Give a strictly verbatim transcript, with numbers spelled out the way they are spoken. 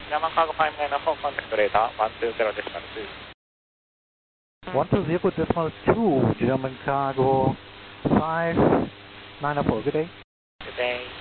German Cargo five nine four, contact radar one two zero decimal two. one two zero decimal two, German Cargo five nine four, good day. Good day.